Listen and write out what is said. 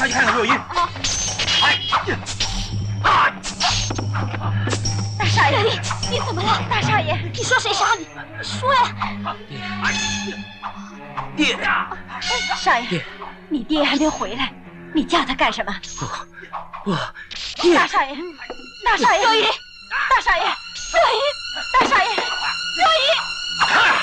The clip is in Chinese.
去看看若愚。 大少爷，你怎么了？大少爷，你说谁杀你？说呀！ 爹， 少爷，你爹还没回来，你叫他干什么？ 不， 大少爷，大少爷，若愚，大少爷，若愚，大少爷，若愚。